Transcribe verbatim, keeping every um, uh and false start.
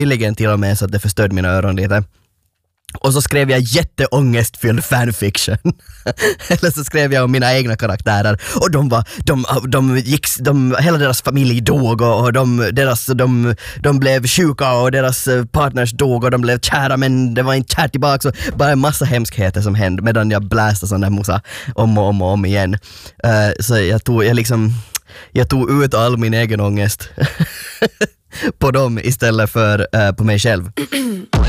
nyligen till och med så att det förstörde mina öron lite. Och så skrev jag jätteångestfylld fanfiction. Eller så skrev jag om mina egna karaktärer. Och de var, de, de gick, de, hela deras familj dog och, och de, deras, de, de blev sjuka och deras partners dog och de blev kära men det var inte kärt tillbaka. Så bara en massa hemskheter som hände medan jag bläste sån där musa om och om och om igen. Uh, så jag tog, jag liksom, jag tog ut all min egen ångest på dem istället för uh, på mig själv.